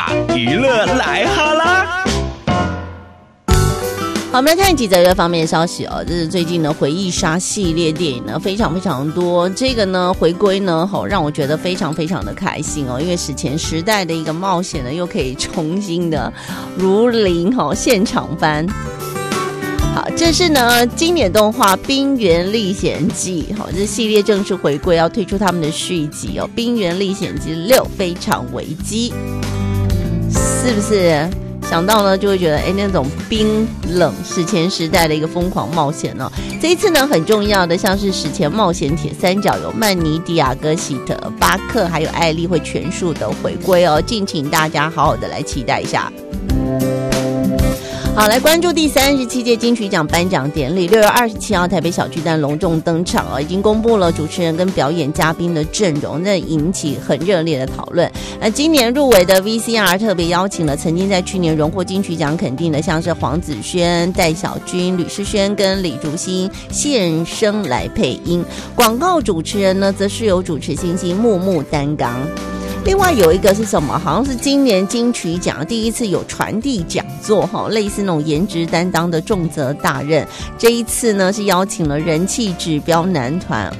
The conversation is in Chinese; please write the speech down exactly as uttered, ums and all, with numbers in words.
娱乐来哈啦。 好，我们来看几则娱乐方面的消息哦。这是最近呢，回忆杀系列电影呢非常非常多。这个呢回归呢，好、哦、让我觉得非常非常的开心哦，因为史前时代的一个冒险呢，又可以重新的如临哈、哦、现场般。好，这是呢经典动画《冰原历险记》好，这系列正式回归，要推出他们的续集哦，《冰原历险记六非常危机》，是不是？想到呢，就会觉得哎，那种冰冷史前时代的一个疯狂冒险哦。这一次呢，很重要的像是史前冒险铁三角有曼尼、迪亚哥、喜特、巴克还有艾丽会全数的回归哦，敬请大家好好的来期待一下。好，来关注第三十七届金曲奖颁奖典礼，六月二十七号台北小巨蛋隆重登场啊，已经公布了主持人跟表演嘉宾的阵容，那引起很热烈的讨论。那今年入围的 V C R 特别邀请了曾经在去年荣获金曲奖肯定的，像是黄子轩、戴晓君、吕诗萱跟李竹欣现身来配音。广告主持人呢，则是由主持新星木木担纲。另外有一个是什么？好像是今年金曲奖第一次有传递讲座，类似那种颜值担当的重责大任。这一次呢是邀请了人气指标男团